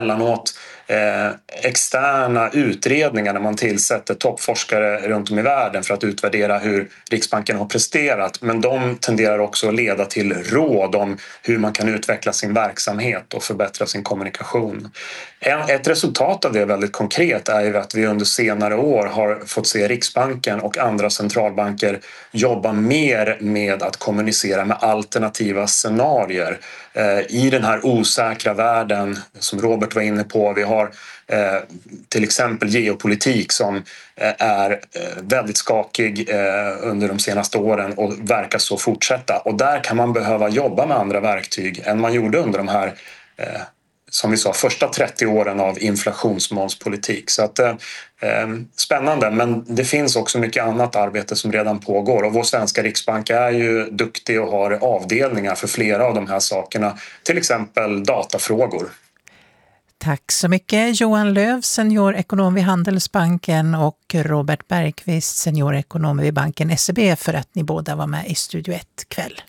emellanåt externa utredningar när man tillsätter toppforskare runt om i världen för att utvärdera hur Riksbanken har presterat. Men de tenderar också att leda till råd om hur man kan utveckla sin verksamhet och förbättra sin kommunikation. Ett resultat av det väldigt konkret är ju att vi under senare år har fått se Riksbanken och andra centralbanker jobba mer med att kommunicera med alternativa scenarier. I den här osäkra världen som Robert var inne på, vi har till exempel geopolitik som är väldigt skakig under de senaste åren och verkar så fortsätta. Och där kan man behöva jobba med andra verktyg än man gjorde under de här som vi sa, första 30 åren av inflationsmålspolitik. Så att, spännande, men det finns också mycket annat arbete som redan pågår. Och vår svenska Riksbank är ju duktig och har avdelningar för flera av de här sakerna. Till exempel datafrågor. Tack så mycket Johan Löv, seniorekonom vid Handelsbanken, och Robert Bergqvist, seniorekonom vid banken SEB, för att ni båda var med i Studio 1 kväll.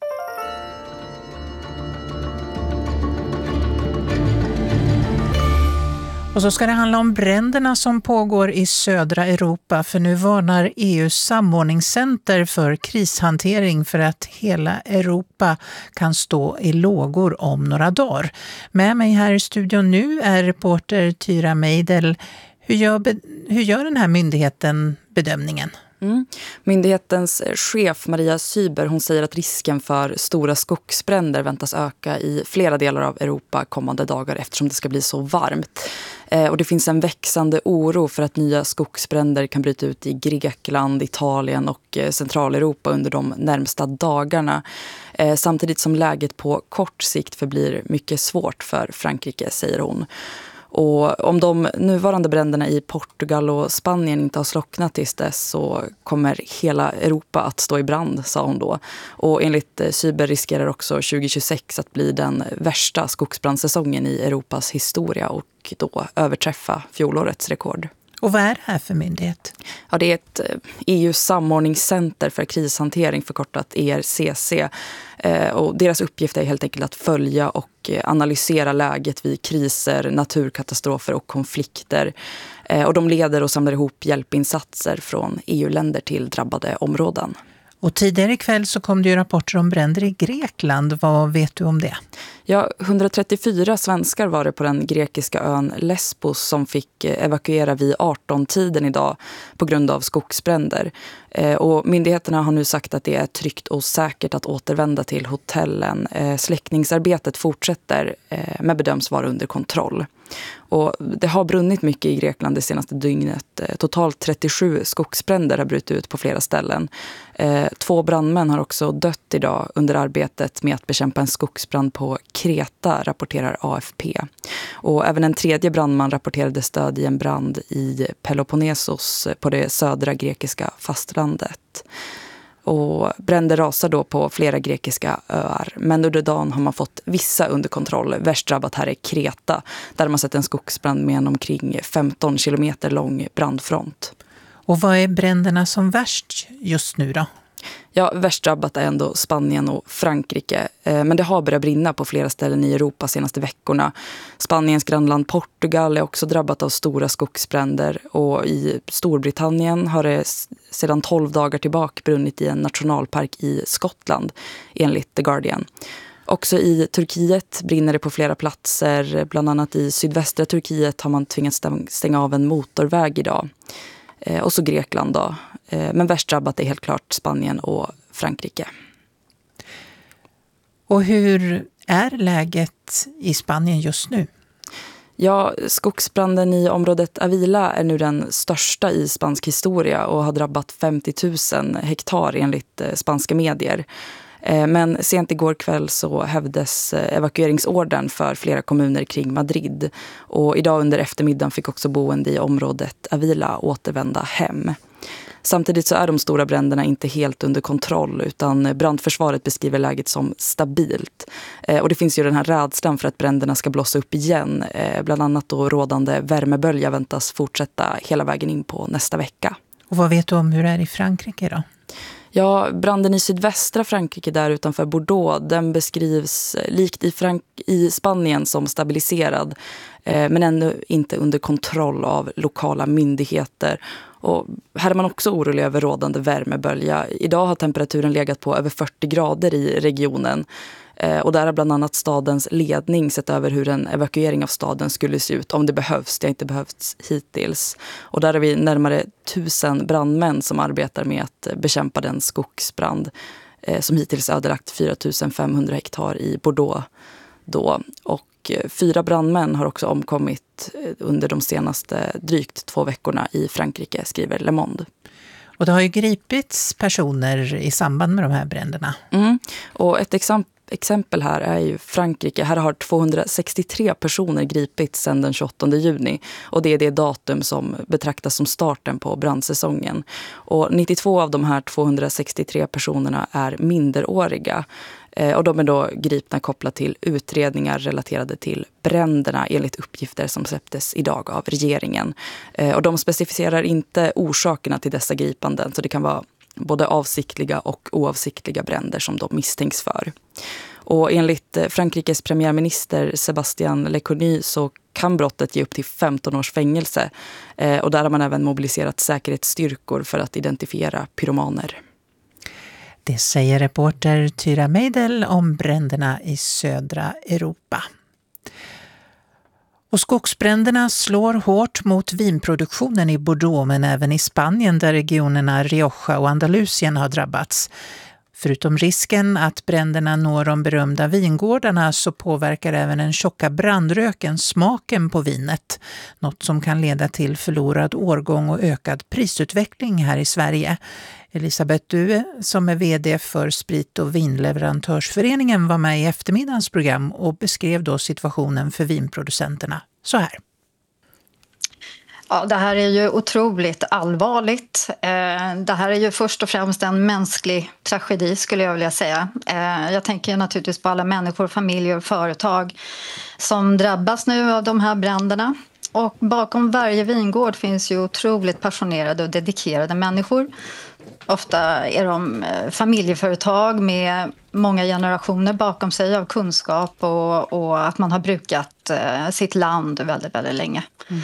Och så ska det handla om bränderna som pågår i södra Europa, för nu varnar EUs samordningscenter för krishantering för att hela Europa kan stå i lågor om några dagar. Med mig här i studion nu är reporter Tyra Meidel. Hur gör den här myndigheten bedömningen? Myndighetens chef Maria Syber, hon säger att risken för stora skogsbränder väntas öka i flera delar av Europa kommande dagar eftersom det ska bli så varmt. Och det finns en växande oro för att nya skogsbränder kan bryta ut i Grekland, Italien och Centraleuropa under de närmsta dagarna. Samtidigt som läget på kort sikt förblir mycket svårt för Frankrike, säger hon. Och om de nuvarande bränderna i Portugal och Spanien inte har slocknat tills dess så kommer hela Europa att stå i brand, sa hon då. Och enligt Syber riskerar också 2026 att bli den värsta skogsbrandsäsongen i Europas historia och då överträffa fjolårets rekord. Och vad är det här för myndighet? Ja, det är ett EUs samordningscenter för krishantering, förkortat ERCC. Och deras uppgift är helt enkelt att följa och analysera läget vid kriser, naturkatastrofer och konflikter. Och de leder och samlar ihop hjälpinsatser från EU-länder till drabbade områden. Och tidigare ikväll så kom det ju rapporter om bränder i Grekland. Vad vet du om det? Ja, 134 svenskar var det på den grekiska ön Lesbos som fick evakuera vid 18-tiden idag på grund av skogsbränder. Och myndigheterna har nu sagt att det är tryggt och säkert att återvända till hotellen. Släckningsarbetet fortsätter men bedöms vara under kontroll. Och det har brunnit mycket i Grekland det senaste dygnet. Totalt 37 skogsbränder har brutit ut på flera ställen. 2 brandmän har också dött idag under arbetet med att bekämpa en skogsbrand på Kreta, rapporterar AFP. Och även en 3:e brandman rapporterade stöd i en brand i Peloponnesos på det södra grekiska fastlandet. Och bränder rasar då på flera grekiska öar. Men under dagen har man fått vissa under kontroll. Värst drabbat här är Kreta, där man sett en skogsbrand med en omkring 15 kilometer lång brandfront. Och vad är bränderna som värst just nu då? Ja, värst drabbat är ändå Spanien och Frankrike. Men det har börjat brinna på flera ställen i Europa senaste veckorna. Spaniens grannland Portugal är också drabbat av stora skogsbränder. Och i Storbritannien har det sedan 12 dagar tillbaka brunnit i en nationalpark i Skottland, enligt The Guardian. Också i Turkiet brinner det på flera platser. Bland annat i sydvästra Turkiet har man tvingats stänga av en motorväg idag. Och så Grekland då. Men värst drabbat är helt klart Spanien och Frankrike. Och hur är läget i Spanien just nu? Ja, skogsbranden i området Avila är nu den största i spansk historia och har drabbat 50 000 hektar enligt spanska medier. Men sent igår kväll så hävdes evakueringsordern för flera kommuner kring Madrid. Och idag under eftermiddagen fick också boende i området Avila återvända hem. Samtidigt så är de stora bränderna inte helt under kontroll, utan brandförsvaret beskriver läget som stabilt. Och det finns ju den här rädslan för att bränderna ska blossa upp igen. Bland annat då rådande värmebölja väntas fortsätta hela vägen in på nästa vecka. Och vad vet du om hur det är i Frankrike då? Ja, branden i sydvästra Frankrike där utanför Bordeaux, den beskrivs likt i Spanien som stabiliserad, men ännu inte under kontroll av lokala myndigheter. Och här är man också orolig över rådande värmebölja. Idag har temperaturen legat på över 40 grader i regionen. Och där har bland annat stadens ledning sett över hur en evakuering av staden skulle se ut om det behövs. Det har inte behövts hittills. Och där har vi närmare 1000 brandmän som arbetar med att bekämpa den skogsbrand som hittills ödelagt 4500 hektar i Bordeaux då. Och 4 brandmän har också omkommit under de senaste drygt 2 veckorna i Frankrike, skriver Le Monde. Och det har ju gripits personer i samband med de här bränderna. Och ett exempel här är ju Frankrike. Här har 263 personer gripits sedan den 28 juni. Och det är det datum som betraktas som starten på brandsäsongen. Och 92 av de här 263 personerna är minderåriga. Och de är då gripna kopplat till utredningar relaterade till bränderna enligt uppgifter som släpptes idag av regeringen. Och de specificerar inte orsakerna till dessa gripanden, så det kan vara både avsiktliga och oavsiktliga bränder som de misstänks för. Och enligt Frankrikes premiärminister Sébastien Lecornu så kan brottet ge upp till 15 års fängelse. Och där har man även mobiliserat säkerhetsstyrkor för att identifiera pyromaner. Det säger reporter Tyra Meidel om bränderna i södra Europa. Och skogsbränderna slår hårt mot vinproduktionen i Bordeaux, men även i Spanien där regionerna Rioja och Andalusien har drabbats. Förutom risken att bränderna når de berömda vingårdarna så påverkar även den tjocka brandröken smaken på vinet. Något som kan leda till förlorad årgång och ökad prisutveckling här i Sverige. Elisabeth Due, som är vd för Sprit- och vinleverantörsföreningen, var med i eftermiddagens program och beskrev då situationen för vinproducenterna så här. Ja, det här är ju otroligt allvarligt. Det här är ju först och främst en mänsklig tragedi, skulle jag vilja säga. Jag tänker naturligtvis på alla människor, familjer och företag som drabbas nu av de här bränderna. Och bakom varje vingård finns ju otroligt passionerade och dedikerade människor. Ofta är de familjeföretag med många generationer bakom sig av kunskap och att man har brukat sitt land väldigt, väldigt länge.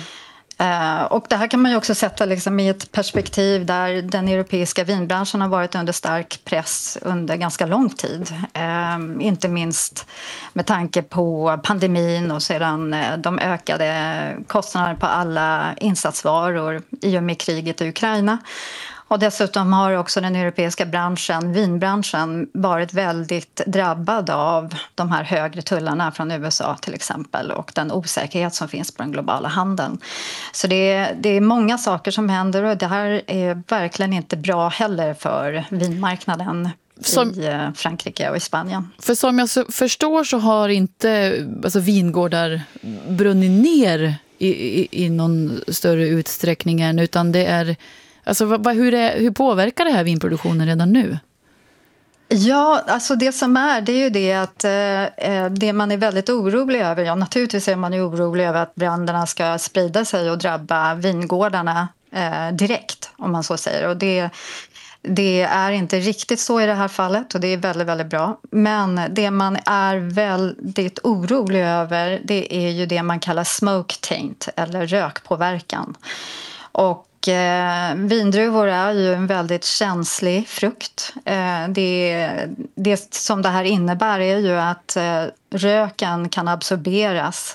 Och det här kan man ju också sätta liksom i ett perspektiv där den europeiska vinbranschen har varit under stark press under ganska lång tid. Inte minst med tanke på pandemin och sedan de ökade kostnaderna på alla insatsvaror i och med kriget i Ukraina. Och dessutom har också den europeiska vinbranschen, varit väldigt drabbad av de här högre tullarna från USA till exempel och den osäkerhet som finns på den globala handeln. Så det är många saker som händer och det här är verkligen inte bra heller för vinmarknaden i Frankrike och i Spanien. För som jag förstår så har inte vingårdar brunnit ner i någon större utsträckning än, utan det är... Alltså, hur påverkar det här vinproduktionen redan nu? Ja, alltså det är ju det att det man är väldigt orolig över, ja naturligtvis är man ju orolig över att bränderna ska sprida sig och drabba vingårdarna direkt, om man så säger. Och det är inte riktigt så i det här fallet och det är väldigt, väldigt bra. Men det man är väldigt orolig över, det är ju det man kallar smoke taint eller rökpåverkan. Och vindruvor är ju en väldigt känslig frukt. Det som det här innebär är ju att röken kan absorberas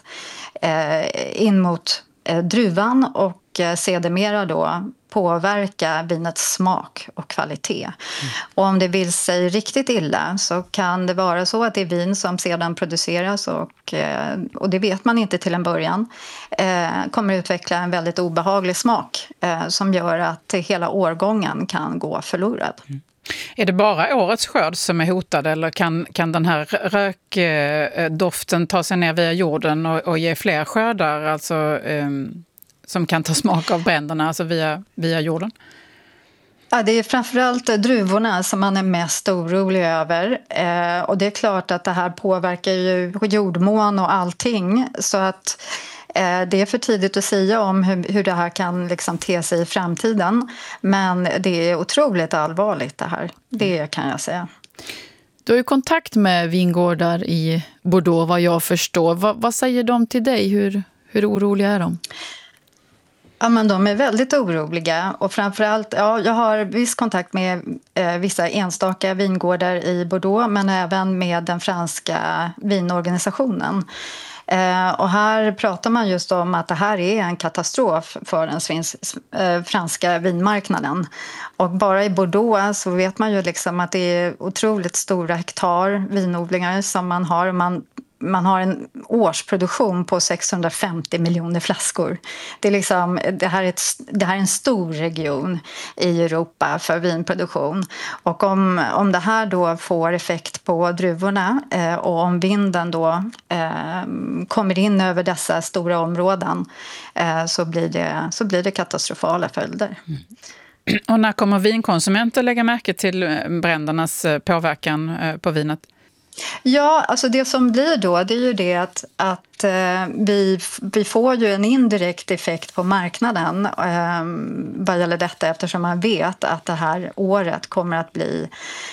in mot druvan och sedermera då påverka vinets smak och kvalitet. Och om det vill sig riktigt illa så kan det vara så att det är vin som sedan produceras och det vet man inte till en början kommer utveckla en väldigt obehaglig smak som gör att hela årgången kan gå förlorad. Är det bara årets skörd som är hotad eller kan den här rökdoften ta sig ner via jorden och ge fler skördar, alltså som kan ta smak av bränderna, alltså via jorden? Ja, det är framförallt druvorna som man är mest orolig över. Och det är klart att det här påverkar ju jordmån och allting. Så att Det är för tidigt att säga om hur det här kan liksom te sig i framtiden. Men det är otroligt allvarligt det här. Det kan jag säga. Du har ju kontakt med vingårdar i Bordeaux, vad jag förstår. Vad säger de till dig? Hur oroliga är de? Ja, men de är väldigt oroliga. Och framförallt, jag har viss kontakt med vissa enstaka vingårdar i Bordeaux, men även med den franska vinorganisationen. Och här pratar man just om att det här är en katastrof för den franska vinmarknaden. Och bara i Bordeaux så vet man ju liksom att det är otroligt stora hektar vinodlingar som man har. Man har en årsproduktion på 650 miljoner flaskor. Det här är en stor region i Europa för vinproduktion. Och om det här då får effekt på druvorna och om vinden då kommer in över dessa stora områden så blir det katastrofala följder. Och när kommer vinkonsumenter lägga märke till brändernas påverkan på vinet? Ja, alltså det som blir då, det är ju det att vi får ju en indirekt effekt på marknaden vad gäller detta, eftersom man vet att det här året kommer att bli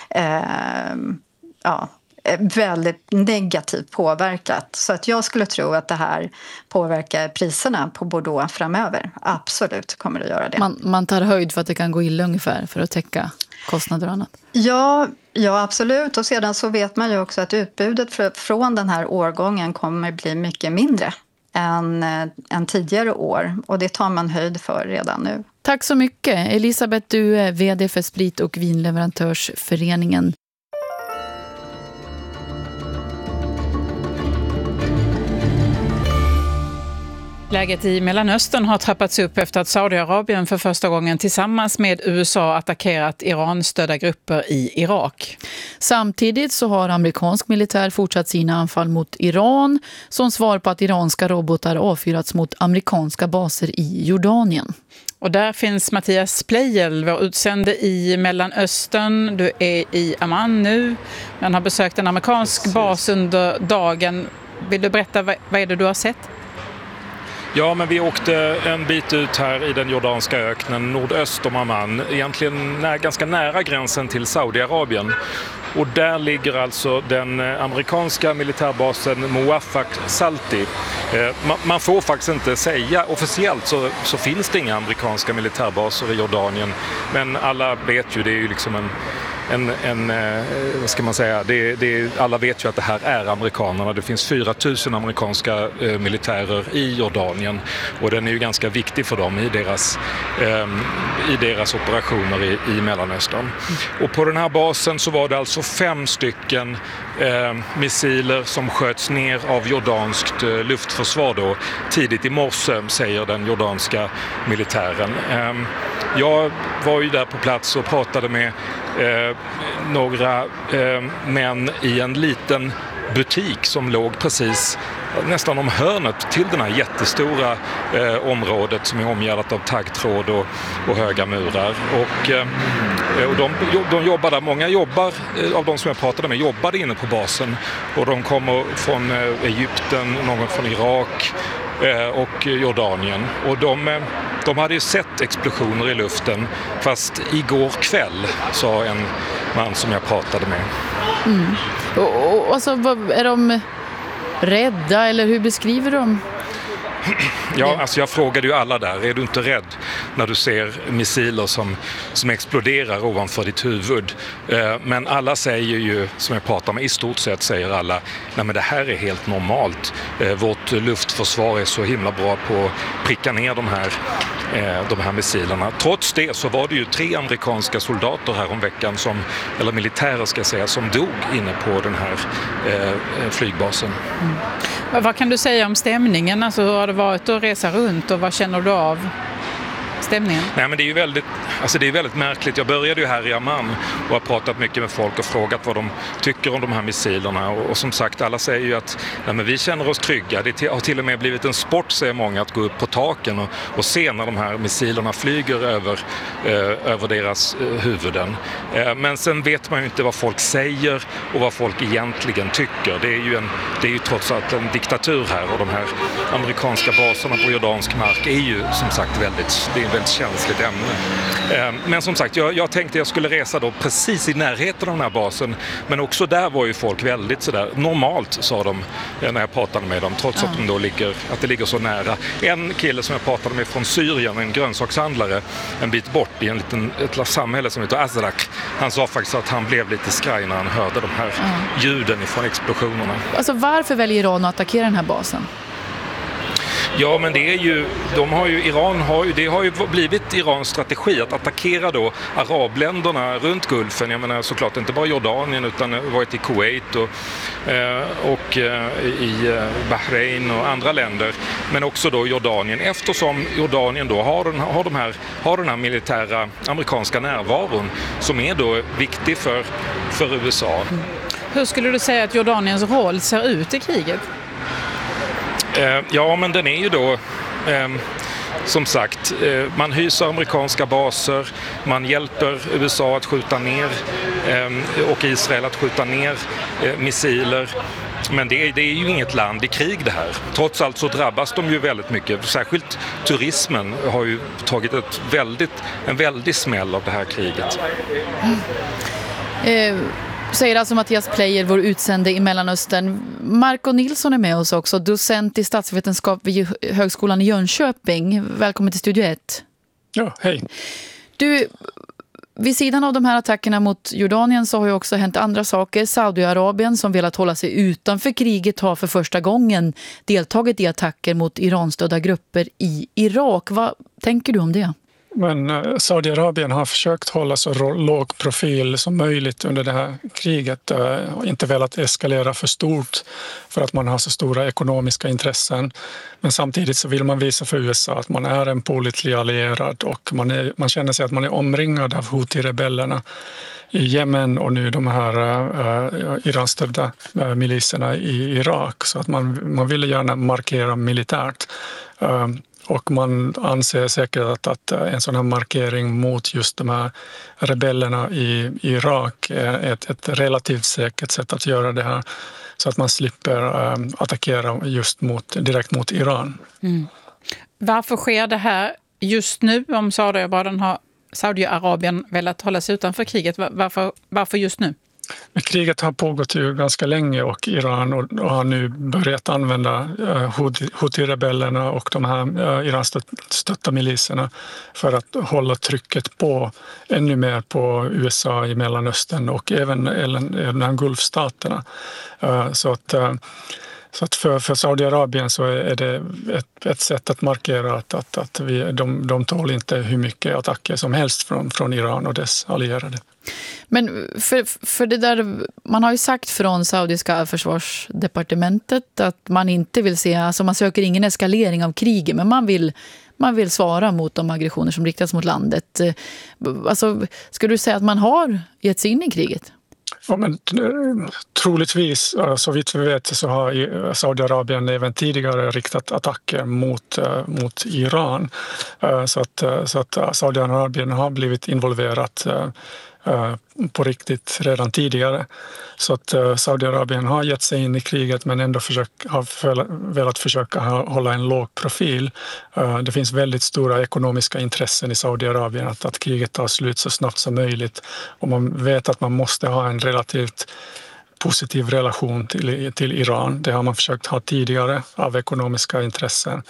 väldigt negativt påverkat. Så att jag skulle tro att det här påverkar priserna på Bordeaux framöver. Absolut kommer det göra det. Man tar höjd för att det kan gå illa ungefär för att täcka kostnader och annat? Ja, absolut. Och sedan så vet man ju också att utbudet från den här årgången kommer bli mycket mindre än tidigare år. Och det tar man höjd för redan nu. Tack så mycket. Elisabeth, du är vd för Sprit- och vinleverantörsföreningen. Läget i Mellanöstern har trappats upp efter att Saudiarabien för första gången tillsammans med USA attackerat Iran-stödda grupper i Irak. Samtidigt så har amerikansk militär fortsatt sina anfall mot Iran som svar på att iranska robotar avfyrats mot amerikanska baser i Jordanien. Och där finns Mattias Pleijel, vår utsände i Mellanöstern. Du är i Amman nu, men har besökt en amerikansk bas under dagen. Vill du berätta vad är det du har sett? Ja, men vi åkte en bit ut här i den jordanska öknen nordöst om Amman, egentligen ganska nära gränsen till Saudiarabien. Och där ligger alltså den amerikanska militärbasen Muwaffaq Salti. Man får faktiskt inte säga, officiellt så finns det inga amerikanska militärbaser i Jordanien, men alla vet ju, det är ju liksom vad ska man säga, alla vet ju att det här är amerikanerna. Det finns 4 000 amerikanska militärer i Jordanien och den är ju ganska viktig för dem i deras operationer i Mellanöstern. Och på den här basen så var det alltså 5 stycken missiler som sköts ner av jordanskt luftförsvar då, tidigt i morse, säger den jordanska militären. Jag var ju där på plats och pratade med några män i en liten butik som låg precis nästan om hörnet till den här jättestora området som är omgärdat av taggtråd och höga murar. Och de jobbar där. Många av de som jag pratade med jobbade inne på basen, och de kommer från Egypten, någon från Irak och Jordanien. Och de hade ju sett explosioner i luften, fast igår kväll, sa en man som jag pratade med. Mm. Och så är de rädda, eller hur beskriver de? Ja, alltså jag frågade ju alla där, är du inte rädd när du ser missiler som exploderar ovanför ditt huvud? Men alla säger ju, som jag pratar med, i stort sett säger alla, nej men det här är helt normalt. Vårt luftförsvar är så himla bra på att pricka ner de här missilerna. Trots det så var det ju 3 amerikanska soldater här om veckan, eller militärer ska jag säga, som dog inne på den här flygbasen. Mm. Vad kan du säga om stämningen? Alltså, hur har det varit att resa runt och vad känner du av? stämningen? Nej, men det är väldigt märkligt. Jag började ju här i Amman och har pratat mycket med folk och frågat vad de tycker om de här missilerna. Och som sagt, alla säger ju att men vi känner oss trygga. Det har till och med blivit en sport, säger många, att gå upp på taken och se när de här missilerna flyger över deras huvuden. Men sen vet man ju inte vad folk säger och vad folk egentligen tycker. Det är ju trots allt en diktatur här, och de här amerikanska baserna på jordansk mark är ju som sagt det är ett väldigt känsligt ämne. Men som sagt, jag tänkte jag skulle resa då precis i närheten av den här basen, men också där var ju folk väldigt sådär normalt, sa de när jag pratade med dem, trots att det ligger så nära. En kille som jag pratade med från Syrien, en grönsakshandlare en bit bort i ett samhälle som heter Azraq, han sa faktiskt att han blev lite skraj när han hörde de här ljuden ifrån explosionerna. Alltså varför väljer Iran att attackera den här basen? Ja, men det har ju blivit Irans strategi att attackera då arabländerna runt Gulfen. Jag menar såklart inte bara Jordanien, utan varit i Kuwait och i Bahrain och andra länder, men också då Jordanien, eftersom Jordanien då har den här militära amerikanska närvaron som är då viktig för USA. Hur skulle du säga att Jordaniens roll ser ut i kriget? Ja, men den är ju då som sagt, man hyser amerikanska baser, man hjälper USA att skjuta ner och Israel att skjuta ner missiler. Men det är ju inget land i krig det här. Trots allt så drabbas de ju väldigt mycket. Särskilt turismen har ju tagit en väldig smäll av det här kriget. Säger alltså Mattias Plejer, vår utsände i Mellanöstern. Marco Nilsson är med oss också, docent i statsvetenskap vid Högskolan i Jönköping. Välkommen till Studio 1. Ja, hej. Du, vid sidan av de här attackerna mot Jordanien så har ju också hänt andra saker. Saudiarabien, som velat hålla sig utanför kriget, har för första gången deltagit i attacker mot Iranstödda grupper i Irak. Vad tänker du om det? Men Saudiarabien har försökt hålla så låg profil som möjligt under det här kriget och inte velat eskalera för stort för att man har så stora ekonomiska intressen. Men samtidigt så vill man visa för USA att man är en pålitlig allierad, och man känner sig att man är omringad av Houthi-rebellerna i Jemen och nu de här Iranstödda miliserna i Irak. Så att man ville gärna markera militärt. Och man anser säkert att en sån här markering mot just de här rebellerna i Irak är ett relativt säkert sätt att göra det här, så att man slipper attackera just direkt mot Iran. Mm. Varför sker det här just nu, om Saudiarabien velat hålla sig utanför kriget? Varför just nu? Kriget har pågått ju ganska länge, och Iran har nu börjat använda Houthi-rebellerna och de här Iran-stötta miliserna för att hålla trycket på ännu mer på USA i Mellanöstern och även Gulfstaterna. Så att för Saudiarabien så är det ett sätt att markera att de tål inte hur mycket attacker som helst från Iran och dess allierade. Men för det där, man har ju sagt från saudiska försvarsdepartementet att man inte vill se, alltså man söker ingen eskalering av kriget, men man vill svara mot de aggressioner som riktas mot landet. Alltså, ska du säga att man har gett sig in i kriget? Ja, men troligtvis, så vitt vi vet, så har Saudiarabien även tidigare riktat attacker mot Iran. Så att Saudiarabien har blivit involverat på riktigt redan tidigare. Så att Saudiarabien har gett sig in i kriget, men ändå har velat försöka hålla en låg profil. Det finns väldigt stora ekonomiska intressen i Saudiarabien att kriget tar slut så snabbt som möjligt. Och man vet att man måste ha en relativt positiv relation till Iran. Det har man försökt ha tidigare av ekonomiska intressen.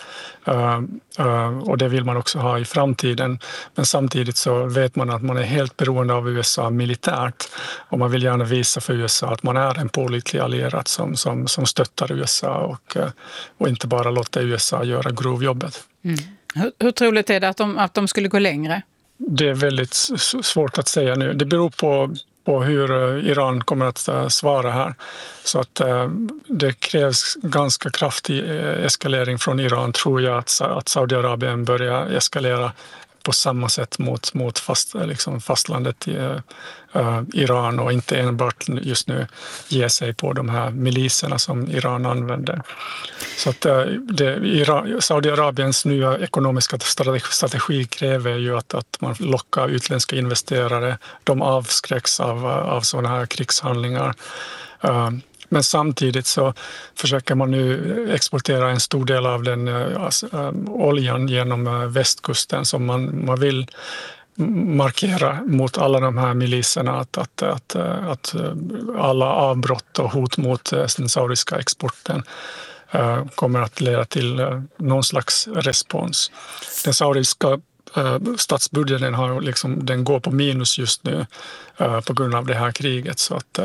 Och det vill man också ha i framtiden. Men samtidigt så vet man att man är helt beroende av USA militärt. Och man vill gärna visa för USA att man är en pålitlig allierad som stöttar USA och inte bara låter USA göra grovjobbet. Mm. Hur troligt är det att de skulle gå längre? Det är väldigt svårt att säga nu. Det beror på hur Iran kommer att svara här. Så att det krävs ganska kraftig eskalering från Iran, tror jag, att Saudiarabien börjar eskalera på samma sätt mot fastlandet Iran och inte enbart just nu ge sig på de här miliserna som Iran använder. Så att Saudiarabiens nya ekonomiska strategi kräver ju att man lockar utländska investerare. De avskräcks av sådana här krigshandlingar. Men samtidigt så försöker man nu exportera en stor del av den oljan genom västkusten som man vill markera mot alla de här miliserna att alla avbrott och hot mot den saudiska exporten kommer att leda till någon slags respons. Den saudiska statsbudgeten den går på minus just nu på grund av det här kriget, så att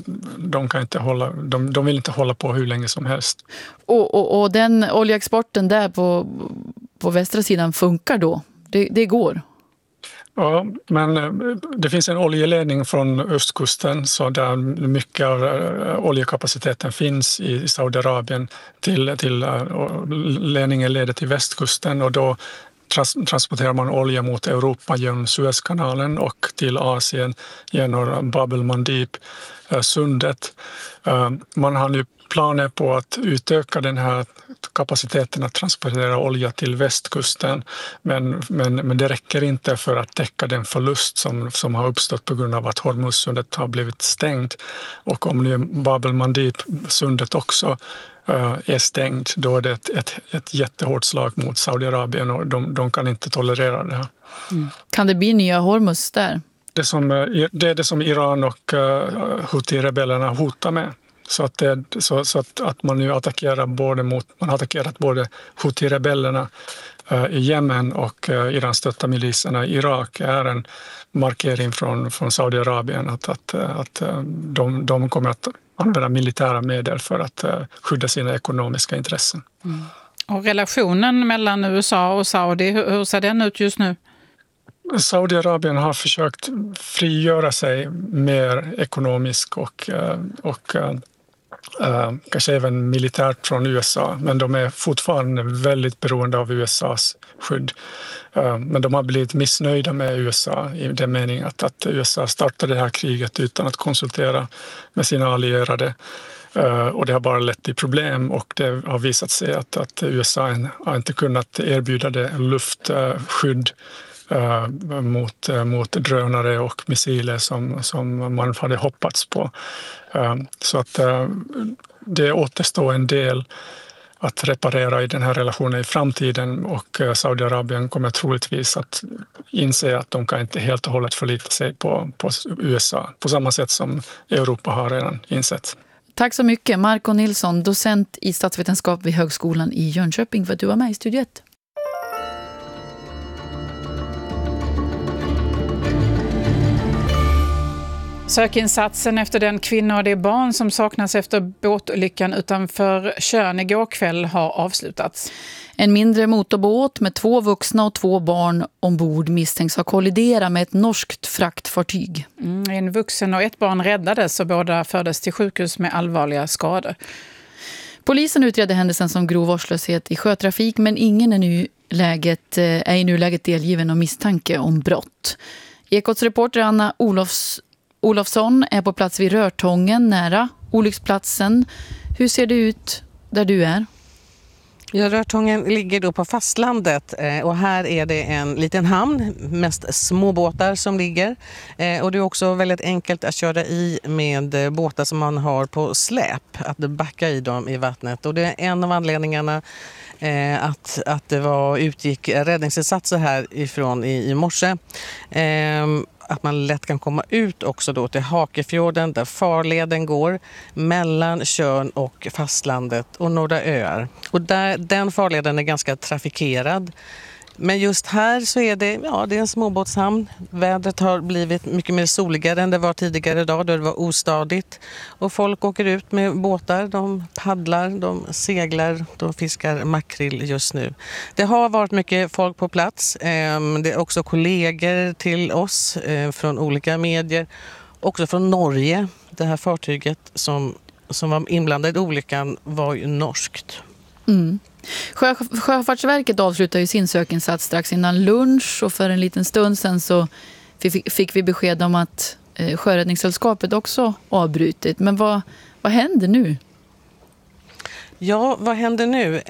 de vill inte hålla på hur länge som helst. Och den oljeexporten där på västra sidan funkar då? Det går? Ja, men det finns en oljeledning från östkusten så där mycket av oljekapaciteten finns i Saudiarabien till ledningen leder till västkusten, och då transporterar man olja mot Europa genom Suezkanalen och till Asien genom Bab el-Mandib, sundet. Man har nu planer på att utöka den här kapaciteten att transportera olja till västkusten, men det räcker inte för att täcka den förlust som har uppstått på grund av att Hormuzsundet har blivit stängt. Och om nu Bab el-Mandib, sundet också är stängt, då är det ett jättehårt slag mot Saudiarabien, och de kan inte tolerera det här. Kan det bli nya Hormuz där? Det är det som Iran och Houthi-rebellerna hotar med. Så att man nu attackerar man har attackerat både Houthi-rebellerna i Jemen och Iran-stötta miliserna i Irak är en markering från Saudiarabien att de kommer att använda militära medel för att skydda sina ekonomiska intressen. Och relationen mellan USA och Saudi, hur ser den ut just nu? Saudiarabien har försökt frigöra sig mer ekonomiskt och kanske även militärt från USA, men de är fortfarande väldigt beroende av USAs skydd. Men de har blivit missnöjda med USA i den meningen att USA startade det här kriget utan att konsultera med sina allierade. Och det har bara lett till problem, och det har visat sig att USA har inte kunnat erbjuda det luftskydd mot drönare och missiler som man hade hoppats på. Så att det återstår en del att reparera i den här relationen i framtiden, och Saudiarabien kommer troligtvis att inse att de kan inte helt och hållet förlita sig på USA på samma sätt som Europa har redan insett. Tack så mycket, Marco Nilsson, docent i statsvetenskap vid Högskolan i Jönköping, för att du var med i Studio 1. Sökinsatsen efter den kvinna och det barn som saknas efter båtolyckan utanför Tjörn igår kväll har avslutats. En mindre motorbåt med 2 vuxna och 2 barn ombord misstänks ha kolliderat med ett norskt fraktfartyg. En vuxen och 1 barn räddades och båda fördes till sjukhus med allvarliga skador. Polisen utreder händelsen som grov vårdslöshet i sjötrafik, men ingen är i nuläget delgiven om misstanke om brott. Ekots reporter Anna Olofsson är på plats vid Rörtången nära olycksplatsen. Hur ser det ut där du är? Ja, Rörtången ligger då på fastlandet och här är det en liten hamn, mest små båtar som ligger. Och det är också väldigt enkelt att köra i med båtar som man har på släp, att backa i dem i vattnet. Och det är en av anledningarna att det utgick räddningsinsatser härifrån i morse. Att man lätt kan komma ut också då till Hakefjorden där farleden går mellan Tjörn och fastlandet och några öar. Och den farleden är ganska trafikerad. Men just här så är det är en småbåtshamn. Vädret har blivit mycket mer soligare än det var tidigare idag då det var ostadigt. Och folk åker ut med båtar, de paddlar, de seglar, de fiskar makrill just nu. Det har varit mycket folk på plats. Det är också kollegor till oss från olika medier. Också från Norge. Det här fartyget som var inblandad i olyckan var ju norskt. Sjöfartsverket avslutar ju sin sökinsats strax innan lunch och för en liten stund sen så fick vi besked om att Sjöräddningssällskapet också avbrutit. Men vad händer nu? Ja, vad händer nu?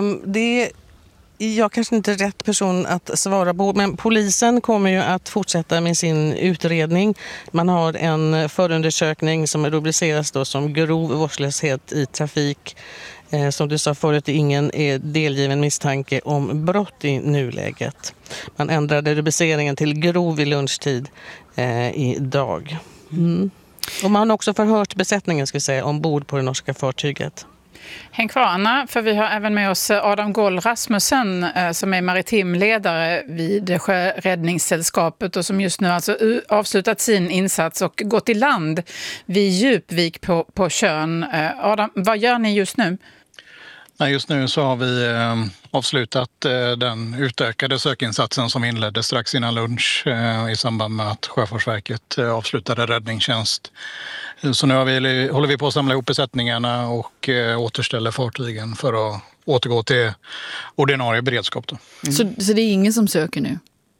Jag kanske inte är rätt person att svara på, men polisen kommer ju att fortsätta med sin utredning. Man har en förundersökning som rubriceras då som grov vårdslöshet i trafik. Som du sa förut, ingen är delgiven misstanke om brott i nuläget. Man ändrade rubriceringen till grov i lunchtid idag. Och man har också förhört besättningen ombord på det norska fartyget. Häng kvar, Anna, för vi har även med oss Adam Goll Rasmussen som är maritimledare vid Sjöräddningssällskapet och som just nu alltså avslutat sin insats och gått i land vid Djupvik på Tjörn. Adam, vad gör ni just nu? Just nu så har vi avslutat den utökade sökinsatsen som inleddes strax innan lunch i samband med att Sjöfartsverket avslutade räddningstjänst. Så nu håller vi på att samla ihop besättningarna och återställer fartygen för att återgå till ordinarie beredskap. Då. Så det är ingen som söker nu?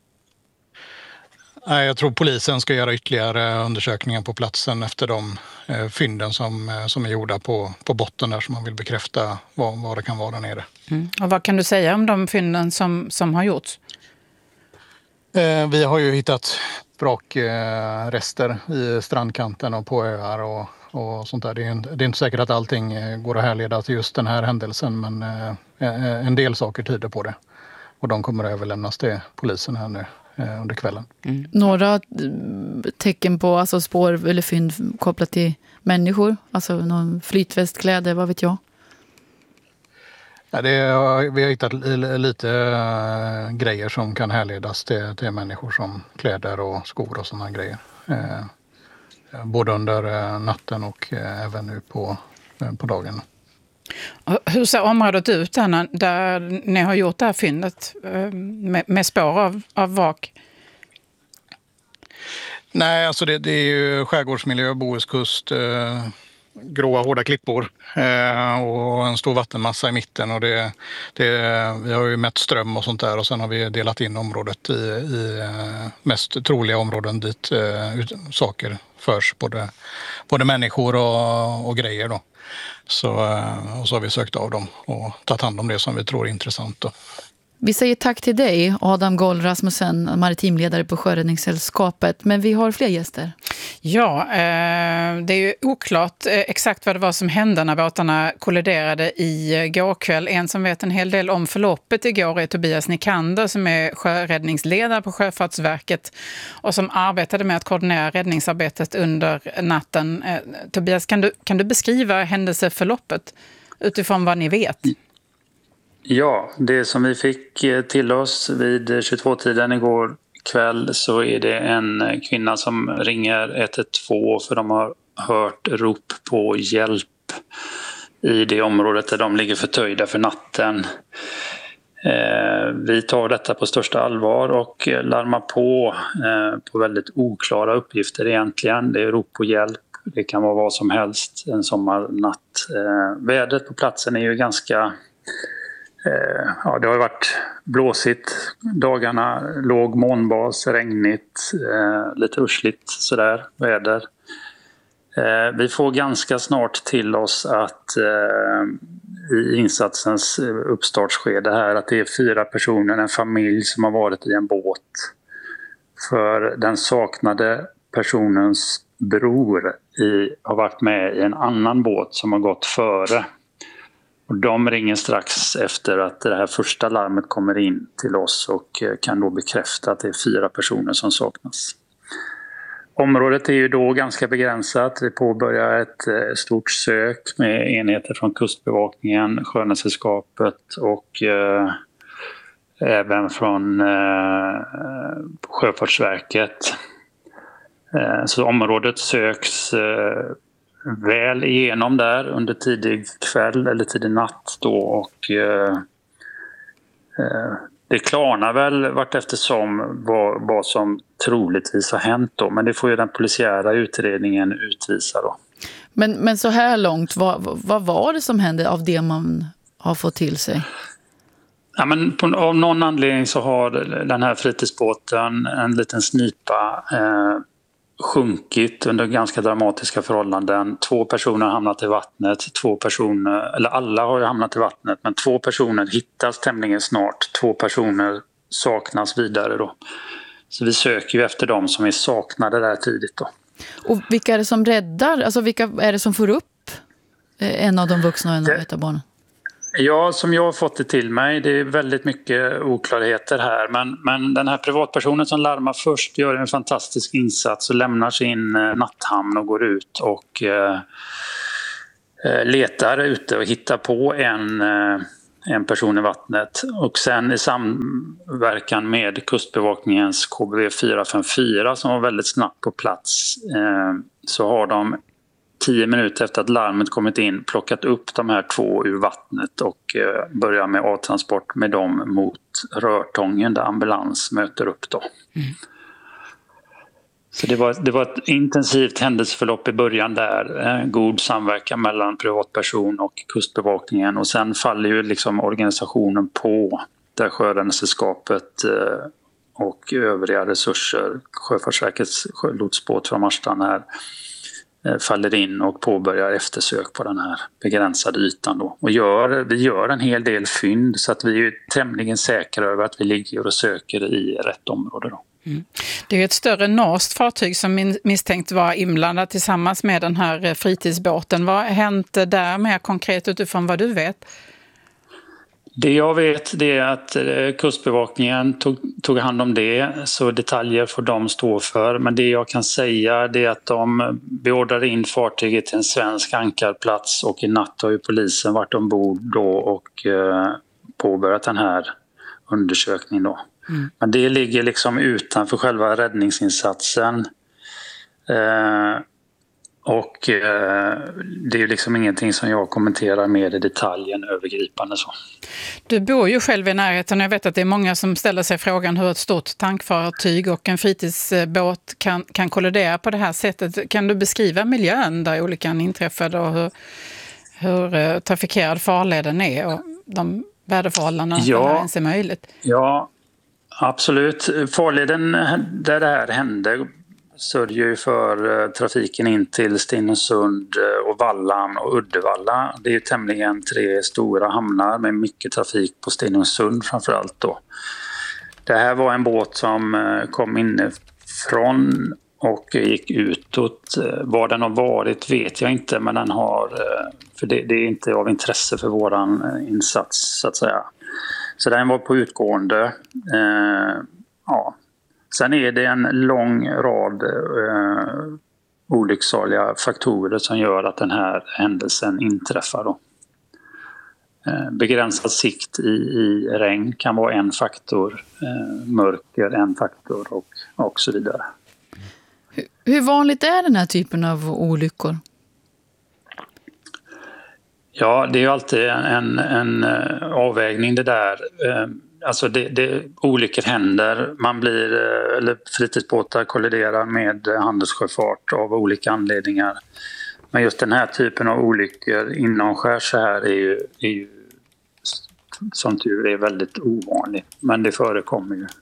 Nej, jag tror polisen ska göra ytterligare undersökningar på platsen efter de fynden som är gjorda på botten där, som man vill bekräfta vad det kan vara där nere. Och vad kan du säga om de fynden som har gjorts? Vi har ju hittat vrakrester i strandkanten och på öar och sånt där. Det är inte säkert att allting går att härleda till just den här händelsen, men en del saker tyder på det. Och de kommer att överlämnas till polisen här nu under kvällen. Några tecken på alltså spår eller fynd kopplat till människor? Alltså någon flytvästkläder, vad vet jag? Ja, vi har hittat lite grejer som kan härledas till människor, som kläder och skor och sådana grejer. Både under natten och även nu på dagen. Hur ser området ut där ni har gjort det här fyndet med spår av vrak? Nej, alltså det är ju skärgårdsmiljö, Bohuskust, gråa hårda klippor och en stor vattenmassa i mitten. Och vi har ju mätt ström och sånt där, och sen har vi delat in området i mest troliga områden dit saker förs, både människor och grejer då. Och så har vi sökt av dem och tagit hand om det som vi tror är intressant då. Vi säger tack till dig, Adam Goll Rasmussen, maritimledare på Sjöräddningssällskapet. Men vi har fler gäster. Ja, det är ju oklart exakt vad det var som hände när båtarna kolliderade i går kväll. En som vet en hel del om förloppet igår är Tobias Nikander, som är sjöräddningsledare på Sjöfartsverket och som arbetade med att koordinera räddningsarbetet under natten. Tobias, kan du beskriva händelseförloppet utifrån vad ni vet? Ja, det som vi fick till oss vid 22-tiden igår kväll, så är det en kvinna som ringer 112 för de har hört rop på hjälp i det området där de ligger förtöjda för natten. Vi tar detta på största allvar och larmar på väldigt oklara uppgifter egentligen. Det är rop på hjälp, det kan vara vad som helst en sommarnatt. Vädret på platsen är ju ganska... det har varit blåsigt dagarna, låg månbas, regnigt, lite ursligt sådär väder. Vi får ganska snart till oss att i insatsens uppstartsskede här att det är 4 personer, en familj som har varit i en båt. För den saknade personens bror har varit med i en annan båt som har gått före. Och de ringer strax efter att det här första larmet kommer in till oss och kan då bekräfta att det är 4 personer som saknas. Området är ju då ganska begränsat. Vi påbörjar ett stort sök med enheter från Kustbevakningen, Sjöräddningssällskapet och även från Sjöfartsverket. Så området söks väl igenom där under tidig kväll eller tidig natt då, och det klarnar väl vart eftersom vad som troligtvis har hänt då, men det får ju den polisiära utredningen utvisa då. Men så här långt, vad var det som hände av det man har fått till sig? Ja, men av någon anledning så har den här fritidsbåten en liten snipa sjunkit under ganska dramatiska förhållanden. 2 personer har hamnat i vattnet. Alla har ju hamnat i vattnet, men 2 personer hittas tämligen snart. 2 personer saknas vidare då. Så vi söker ju efter dem som är saknade där tidigt då. Och vilka är det som räddar? Alltså vilka är det som får upp en av de vuxna och en av barnen? Ja, som jag har fått det till mig, det är väldigt mycket oklarheter här. Men den här privatpersonen som larmar först gör en fantastisk insats och lämnar sin natthamn och går ut och letar ute och hittar på en person i vattnet. Och sen i samverkan med kustbevakningens KBV 454 som var väldigt snabbt på plats så har de 10 minuter efter att larmet kommit in plockat upp de här 2 ur vattnet och börjar med avtransport med dem mot Rörtången där ambulans möter upp då. Så det var ett intensivt händelseförlopp i början där. God samverkan mellan privatperson och kustbevakningen och sen faller ju liksom organisationen på där Sjöräddningssällskapet och övriga resurser, Sjöfartsverkets lotsbåt från Marstrand här faller in och påbörjar eftersök på den här begränsade ytan då. Och vi gör en hel del fynd så att vi är tämligen säkra över att vi ligger och söker i rätt område då. Det är ett större norskt fartyg som misstänkt var inblandat tillsammans med den här fritidsbåten. Vad har hänt där mer konkret utifrån vad du vet? Det jag vet det är att kustbevakningen tog hand om det, så detaljer får de stå för. Men det jag kan säga det är att de beordrade in fartyget till en svensk ankarplats och i natt har ju polisen varit ombord då och påbörjat den här undersökningen då. Men det ligger liksom utanför själva räddningsinsatsen. Och det är liksom ingenting som jag kommenterar mer i detaljen övergripande så. Du bor ju själv i närheten. Jag vet att det är många som ställer sig frågan hur ett stort tankfartyg och en fritidsbåt kan kollidera på det här sättet. Kan du beskriva miljön där olyckan inträffade och hur trafikerad farleden är och de väderförhållandena där det ens är möjligt? Ja, absolut. Farleden där det här hände sörjer ju för trafiken in till Stenungsund och Vallan och Uddevalla. Det är ju tämligen 3 stora hamnar med mycket trafik på Stenungsund framförallt då. Det här var en båt som kom inifrån och gick utåt. Var den har varit vet jag inte, men den har, för det är inte av intresse för våran insats så att säga. Så den var på utgående. Ja. Sen är det en lång rad olycksaliga faktorer som gör att den här händelsen inträffar då. Begränsad sikt i regn kan vara en faktor, mörker en faktor och så vidare. Hur vanligt är den här typen av olyckor? Ja, det är ju alltid en avvägning det där. Alltså olyckor händer, eller fritidsbåtar kolliderar med handelssjöfart av olika anledningar. Men just den här typen av olyckor inomskärs så här är ju som tur är väldigt ovanligt, men det förekommer ju.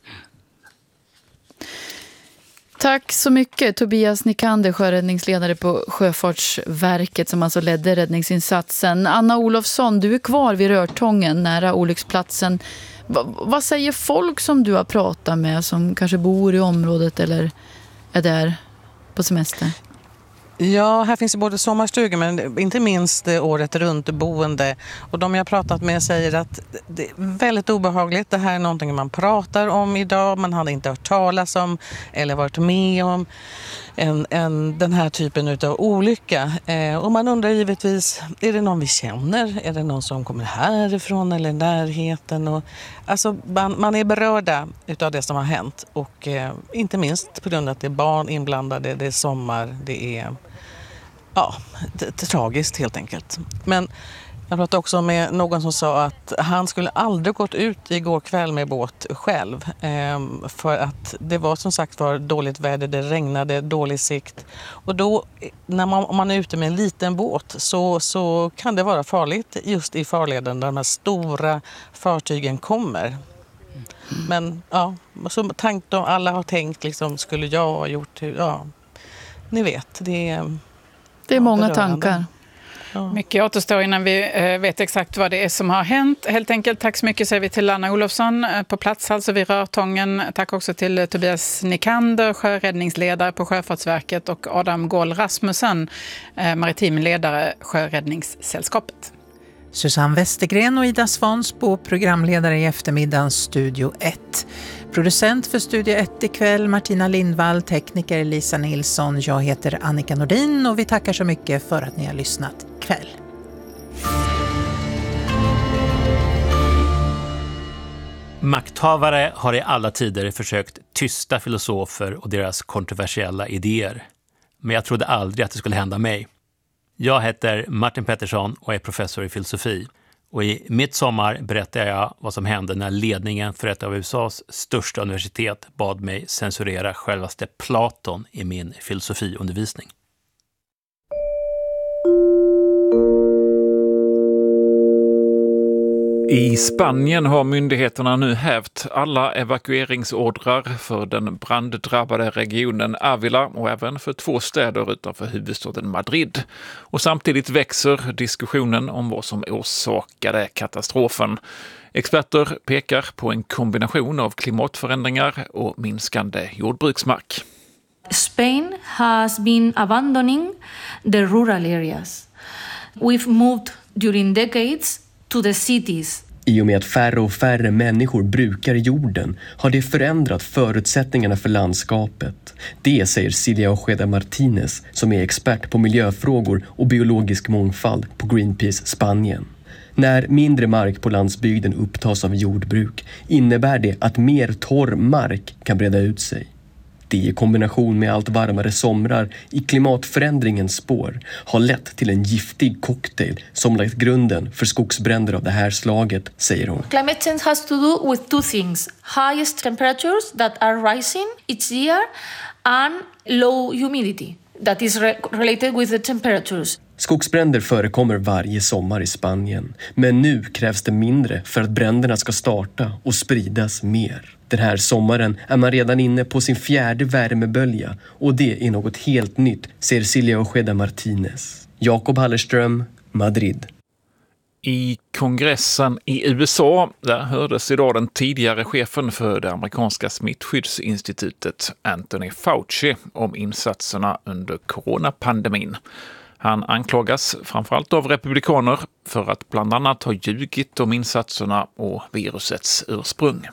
Tack så mycket Tobias Nikander, sjöräddningsledare på Sjöfartsverket som alltså ledde räddningsinsatsen. Anna Olofsson, du är kvar vid Rörtången nära olycksplatsen. Vad säger folk som du har pratat med som kanske bor i området eller är där på semester? Ja, här finns både sommarstugor men inte minst året runt boende. Och de jag har pratat med säger att det är väldigt obehagligt. Det här är någonting man pratar om idag. Man hade inte hört talas om eller varit med om den här typen av olycka. Och man undrar givetvis, är det någon vi känner? Är det någon som kommer härifrån eller närheten? Och, alltså, man är berörda utav det som har hänt. Och inte minst på grund av att det är barn inblandade, det är sommar, det är tragiskt helt enkelt. Men Jag pratade också med någon som sa att han skulle aldrig gått ut igår kväll med båt själv. För att det var som sagt var dåligt väder, det regnade, dålig sikt. Och då, om man är ute med en liten båt så kan det vara farligt just i farleden där de här stora fartygen kommer. Men ja, så alla har tänkt liksom, skulle jag ha gjort, ja, ni vet. Det är många tankar. Ja. Mycket återstår innan vi vet exakt vad det är som har hänt. Helt enkelt, tack så mycket säger vi till Anna Olofsson på plats alltså vid Rörtången. Tack också till Tobias Nikander, sjöräddningsledare på Sjöfartsverket, och Adam Gåhl Rasmussen, maritim ledare, Sjöräddningssällskapet. Susanne Westergren och Ida Svansbo, programledare i eftermiddagens Studio 1. Producent för Studio 1 ikväll, Martina Lindvall, tekniker Lisa Nilsson. Jag heter Annika Nordin och vi tackar så mycket för att ni har lyssnat ikväll. Makthavare har i alla tider försökt tysta filosofer och deras kontroversiella idéer. Men jag trodde aldrig att det skulle hända mig. Jag heter Martin Pettersson och är professor i filosofi. Och i mitt sommar berättar jag vad som hände när ledningen för ett av USAs största universitet bad mig censurera självaste Platon i min filosofiundervisning. I Spanien har myndigheterna nu hävt alla evakueringsordrar för den branddrabbade regionen Ávila och även för 2 städer utanför huvudstaden Madrid. Och samtidigt växer diskussionen om vad som orsakade katastrofen. Experter pekar på en kombination av klimatförändringar och minskande jordbruksmark. Spain has been abandoning the rural areas. We've moved during decades to the cities. I och med att färre och färre människor brukar jorden har det förändrat förutsättningarna för landskapet. Det säger Silvia Ojeda Martínez som är expert på miljöfrågor och biologisk mångfald på Greenpeace Spanien. När mindre mark på landsbygden upptas av jordbruk innebär det att mer torr mark kan breda ut sig. Det i kombination med allt varmare somrar i klimatförändringens spår har lett till en giftig cocktail som lagt grunden för skogsbränder av det här slaget, säger hon. Climate change has to do with 2 things. Highest temperatures that are rising each year and low humidity that is related with the temperatures. Skogsbränder förekommer varje sommar i Spanien, men nu krävs det mindre för att bränderna ska starta och spridas mer. Den här sommaren är man redan inne på sin 4:e värmebölja och det är något helt nytt, säger Silvia Ojeda Martínez. Jakob Hallerström, Madrid. I kongressen i USA där hördes idag den tidigare chefen för det amerikanska smittskyddsinstitutet Anthony Fauci om insatserna under coronapandemin. Han anklagas framförallt av republikaner för att bland annat ha ljugit om insatserna och virusets ursprung.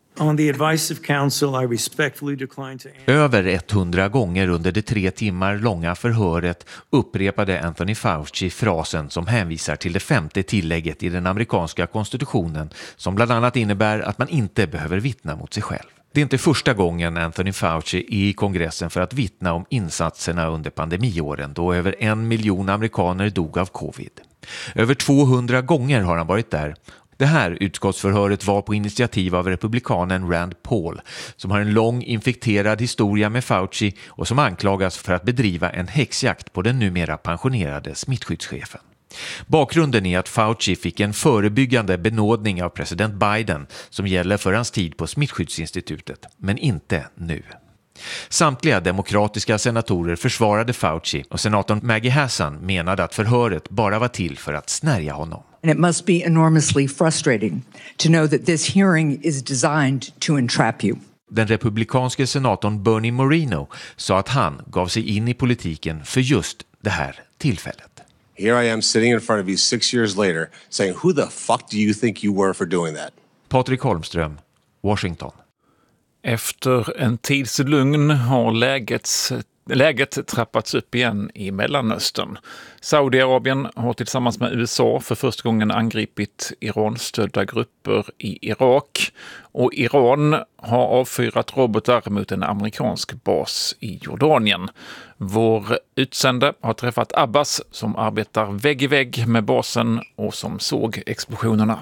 Över 100 gånger under det 3 timmar långa förhöret upprepade Anthony Fauci frasen som hänvisar till det 5:e tillägget i den amerikanska konstitutionen som bland annat innebär att man inte behöver vittna mot sig själv. Det är inte första gången Anthony Fauci är i kongressen för att vittna om insatserna under pandemiåren då över 1 miljon amerikaner dog av covid. Över 200 gånger har han varit där. Det här utskottsförhöret var på initiativ av republikanen Rand Paul som har en lång infekterad historia med Fauci och som anklagas för att bedriva en häxjakt på den numera pensionerade smittskyddschefen. Bakgrunden är att Fauci fick en förebyggande benådning av president Biden som gäller för hans tid på smittskyddsinstitutet, men inte nu. Samtliga demokratiska senatorer försvarade Fauci och senatorn Maggie Hassan menade att förhöret bara var till för att snärja honom. And it must be enormously frustrating to know that this hearing is designed to entrap you. Den republikanske senatorn Bernie Moreno sa att han gav sig in i politiken för just det här tillfället. Here I am sitting in front of you 6 years later saying who the fuck do you think you were for doing that? Patrik Holmström, Washington. Efter en tids lugn har läget läget trappats upp igen i Mellanöstern. Saudiarabien har tillsammans med USA för första gången angripit Iran-stödda grupper i Irak. Och Iran har avfyrat robotar mot en amerikansk bas i Jordanien. Vår utsände har träffat Abbas som arbetar vägg i vägg med basen och som såg explosionerna.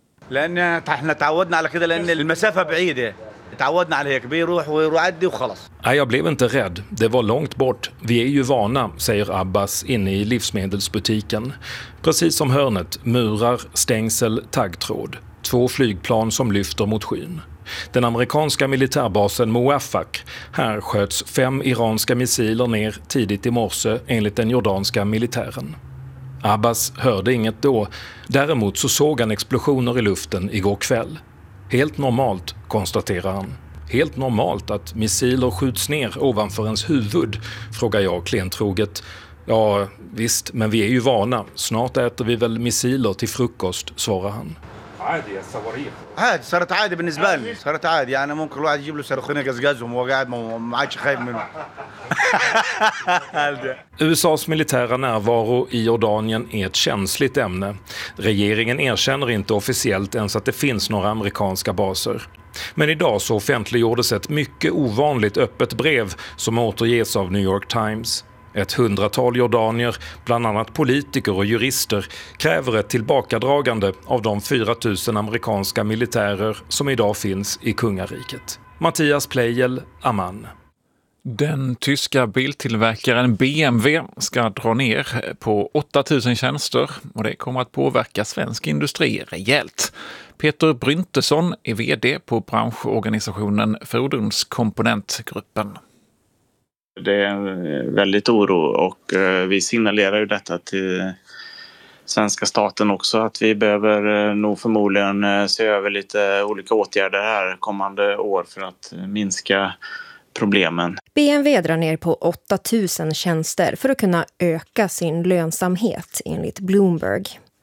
Jag blev inte rädd. Det var långt bort. Vi är ju vana, säger Abbas inne i livsmedelsbutiken. Precis som hörnet, murar, stängsel, taggtråd. 2 flygplan som lyfter mot skyn. Den amerikanska militärbasen Muwaffaq. Här sköts 5 iranska missiler ner tidigt i morse enligt den jordanska militären. Abbas hörde inget då. Däremot så såg han explosioner i luften igår kväll. Helt normalt, konstaterar han. Helt normalt att missiler skjuts ner ovanför ens huvud, frågar jag klentroget. Ja, visst, men vi är ju vana. Snart äter vi väl missiler till frukost, svarar han. عادي صارت عادي بالنسبه لي صارت عادي يعني ممكن الواحد يجيب له صاروخين يقزقزهم وهو قاعد ما عادش خايف منهم. USAs militära närvaro i Jordanien är ett känsligt ämne. Regeringen erkänner inte officiellt ens att det finns några amerikanska baser. Men idag så offentliggjordes ett mycket ovanligt öppet brev som återges av New York Times. Ett 100-tal jordanier, bland annat politiker och jurister, kräver ett tillbakadragande av de 4 000 amerikanska militärer som idag finns i kungariket. Mattias Pleijel, Amman. Den tyska biltillverkaren BMW ska dra ner på 8 000 tjänster och det kommer att påverka svensk industri rejält. Peter Bryntesson är vd på branschorganisationen Fordonskomponentgruppen. Det är en väldigt oro och vi signalerar ju detta till svenska staten också att vi behöver nog förmodligen se över lite olika åtgärder här kommande år för att minska problemen. BMW drar ner på 8 000 tjänster för att kunna öka sin lönsamhet enligt Bloomberg.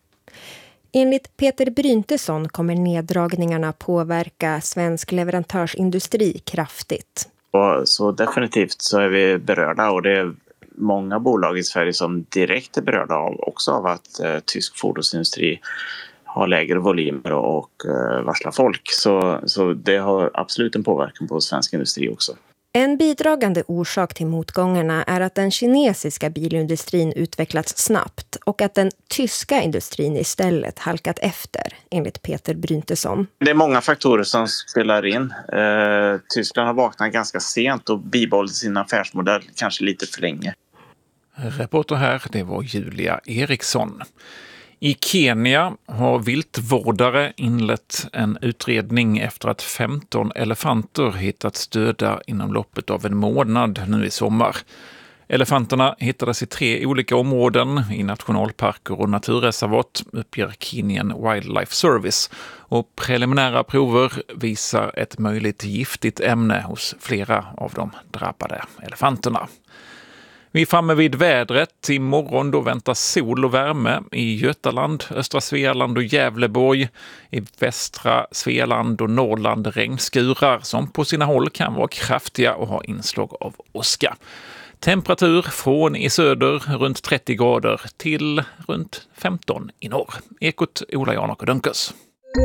Enligt Peter Bryntesson kommer neddragningarna påverka svensk leverantörsindustri kraftigt. Så definitivt så är vi berörda och det är många bolag i Sverige som direkt är berörda av att tysk fordonsindustri har lägre volymer och varslar folk. Så det har absolut en påverkan på svensk industri också. En bidragande orsak till motgångarna är att den kinesiska bilindustrin utvecklats snabbt och att den tyska industrin istället halkat efter, enligt Peter Bryntesson. Det är många faktorer som spelar in. Tyskland har vaknat ganska sent och bibehållit sin affärsmodell kanske lite för länge. Reporter här, det var Julia Eriksson. I Kenya har viltvårdare inlett en utredning efter att 15 elefanter hittats döda inom loppet av en månad nu i sommar. Elefanterna hittades i 3 olika områden i nationalparker och naturreservat, uppger Kenyan Wildlife Service. Och preliminära prover visar ett möjligt giftigt ämne hos flera av de drabbade elefanterna. Vi är framme vid vädret. Imorgon då väntas sol och värme i Götaland, östra Svealand och Gävleborg. I västra Svealand och Norrland regnskurar som på sina håll kan vara kraftiga och ha inslag av åska. Temperatur från i söder runt 30 grader till runt 15 i norr. Ekot Ola Jan och Dunkers.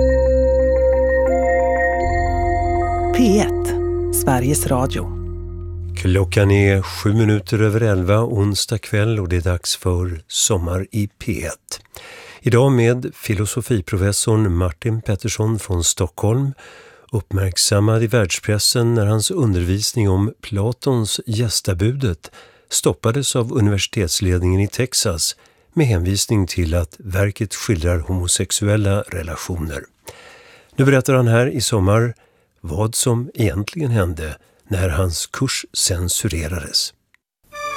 P1, Sveriges Radio. Klockan är 7:07 onsdag kväll och det är dags för Sommar i P1. Idag med filosofiprofessorn Martin Pettersson från Stockholm, uppmärksammad i världspressen när hans undervisning om Platons gästabudet stoppades av universitetsledningen i Texas med hänvisning till att verket skildrar homosexuella relationer. Nu berättar han här i sommar vad som egentligen hände när hans kurs censurerades.